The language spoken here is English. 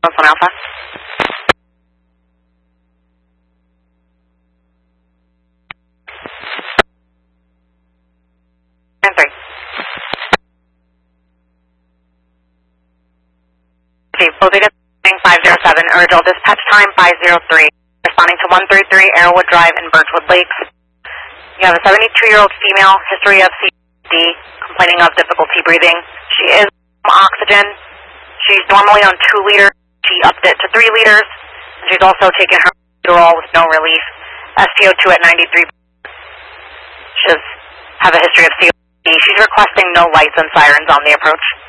1 Alpha. And 3. Bodega 507, original dispatch time 503. Responding to 133 Arrowwood Drive in Birchwood Lakes. You have a 72-year-old female, history of COPD, complaining of difficulty breathing. She is on oxygen. She's normally on 2 liters. She upped it to 3 liters. And she's also taken her Adderall with no relief. SpO2 at 93. She does have a history of COPD. She's requesting no lights and sirens on the approach.